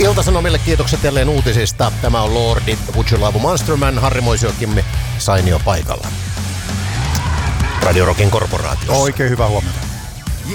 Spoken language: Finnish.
Ilta-Sanomille kiitokset jälleen uutisista. Tämä on Lordi, Would You Love a Monster Man, Harri Moisiokimme Sainio paikalla. Radio Rockin korporaatiossa. Oikein hyvää huomenta.